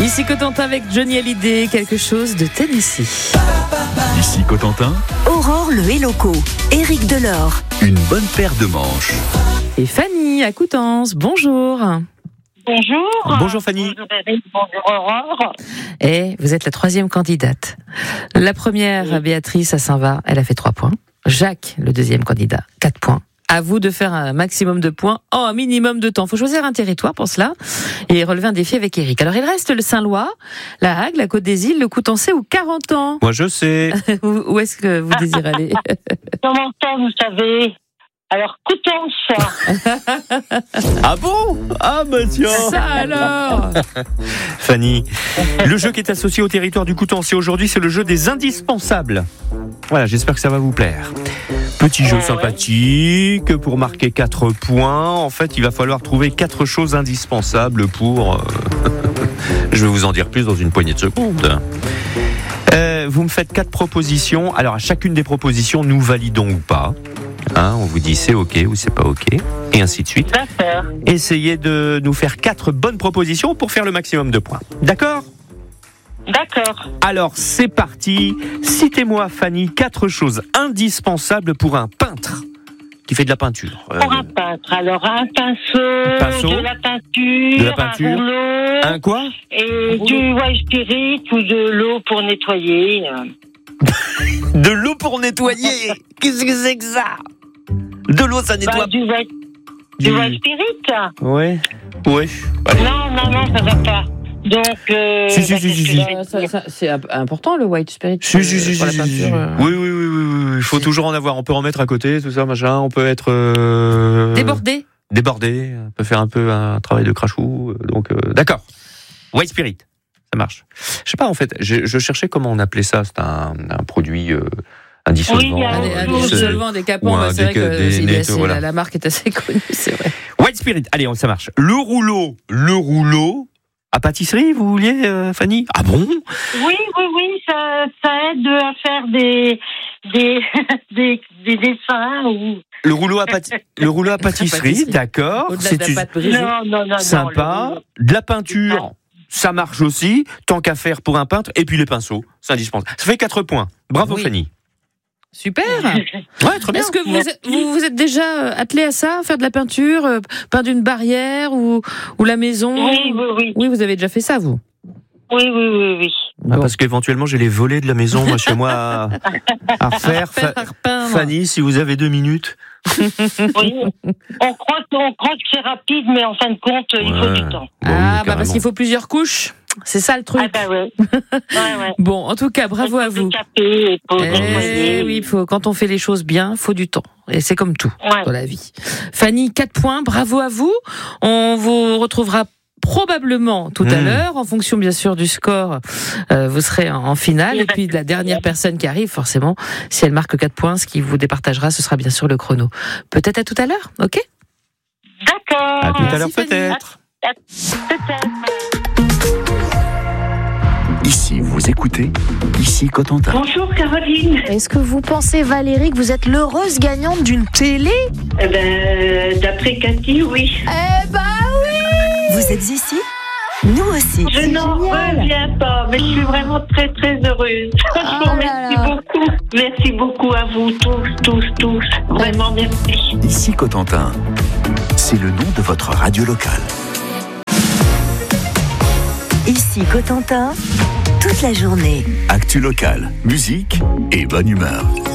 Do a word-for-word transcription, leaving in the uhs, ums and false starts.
Ici Cotentin avec Johnny Hallyday, quelque chose de Tennessee. Ici Cotentin, Aurore le Helloco, Éric Delors. une bonne paire de manches. Et Fanny à Coutances, bonjour. Bonjour. Bonjour Fanny. Bonjour Eric, bonjour Aurore. Et vous êtes la troisième candidate. La première, Béatrice à Saint-Va, elle a fait trois points. Jacques, le deuxième candidat, quatre points. À vous de faire un maximum de points en un minimum de temps. Il faut choisir un territoire pour cela et relever un défi avec Eric. Alors il reste le Saint-Lois, la Hague, la Côte des Îles, le Coutançais ou Carentan. Moi je sais. où, où est-ce que vous désirez aller? Comment ça, vous savez? Alors, Coutances. Ah bon? Ah bah tiens. Ça alors. Fanny, le jeu qui est associé au territoire du Coutançais aujourd'hui, c'est le jeu des indispensables. Voilà, j'espère que ça va vous plaire. Petit jeu Ouais, sympathique pour marquer quatre points. En fait, il va falloir trouver quatre choses indispensables pour... euh, Je vais vous en dire plus dans une poignée de secondes. Euh, vous me faites quatre propositions. Alors, à chacune des propositions, nous validons ou pas. Hein, on vous dit c'est ok ou c'est pas ok, et ainsi de suite. D'accord. Essayez de nous faire quatre bonnes propositions pour faire le maximum de points. D'accord ? D'accord. Alors, c'est parti. Citez-moi, Fanny, quatre choses indispensables pour un peintre qui fait de la peinture. Pour Euh, un peintre, alors un pinceau, Pinceau. de la peinture, De la peinture. un rouleau, un quoi ? et du white spirit ou de l'eau pour nettoyer. De l'eau pour nettoyer. Qu'est-ce que c'est que ça ? De l'eau, ça nettoie. Bah, du white, du white spirit. Ouais. Ouais. Allez. Non, non, non, ça va pas. Donc, euh, Si, si, bah, si, qu'est-ce si, que si. je vais Euh, ça- dire ça- c'est imp- important le white spirit Si, euh, si, si, pour la si, si, si. peinture. euh. Oui, oui, oui, oui, oui. Il faut toujours en avoir. On peut en mettre à côté, tout ça, machin. On peut être euh, Débordé. débordé. On peut faire un peu un travail de crachou. euh, Donc, euh, d'accord. White Spirit, ça marche. Je sais pas, en fait, je, je cherchais comment on appelait ça. C'est un, un produit euh, indissolvant. Oui, il y a Un, un- des- un Euh, dissolvant, des capants, ou bah, un c'est vrai déca- que des c'est- netto, c'est- voilà. la, la marque est assez connue, c'est vrai. White Spirit, allez, on- ça marche. Le rouleau, le rouleau à pâtisserie, vous vouliez, euh, Fanny ? Ah bon ? Oui, oui, oui, ça, ça aide à faire des, des, des, des dessins ou. Le rouleau à, pâti- le rouleau à pâtisserie, Pâtisserie. d'accord. Au-delà C'est de une- la pâte brisée. Non, non, non, sympa. non. De la peinture, ça marche aussi. Tant qu'à faire pour un peintre. Et puis les pinceaux, c'est indispensable. Ça fait quatre points. Bravo, Oui. Fanny. Super. Ouais, très bien. Est-ce que vous, Merci. êtes- vous vous êtes déjà euh, attelé à ça, faire de la peinture, euh, peindre une barrière ou, ou la maison? Oui, oui, oui. Oui, vous avez déjà fait ça, vous. Oui, oui, oui, oui. Ah, parce qu'éventuellement, j'ai les volets de la maison, moi, chez moi, à, à refaire. Fa- Faire, repeindre. Fanny, si vous avez deux minutes. Oui. On croit, on croit que c'est rapide, mais en fin de compte, il faut Ouais. du temps. Bon, oui, Ah, bah carrément. parce qu'il faut plusieurs couches. C'est ça le truc. Ah bah ouais. Ouais, ouais. Bon, en tout cas, bravo à vous. Taper, faut Eh nettoyer. oui, il faut, quand on fait les choses bien, il faut du temps. Et c'est comme tout Ouais. dans la vie. Fanny, quatre points, bravo à vous. On vous retrouvera probablement tout à Mmh. l'heure, en fonction bien sûr du score, euh, vous serez en, en finale. Et puis la dernière personne qui arrive, forcément, si elle marque quatre points, ce qui vous départagera, ce sera bien sûr le chrono. Peut-être à tout à l'heure, ok? D'accord. À tout à Merci, l'heure, Fanny. peut-être. Peut-être. Ici, vous écoutez, ici Cotentin. Bonjour Caroline. Est-ce que vous pensez, Valérie, que vous êtes l'heureuse gagnante d'une télé? Eh ben, d'après Cathy, oui. Eh bah oui! Vous êtes ici ? Nous aussi. Je n'en génial. reviens pas, mais je suis vraiment très très heureuse. Je Ah vous là remercie là. beaucoup. Merci beaucoup à vous tous, tous, tous. Vraiment merci. Ici Cotentin. C'est le nom de votre radio locale. Ici Cotentin, toute la journée. Actu locale, musique et bonne humeur.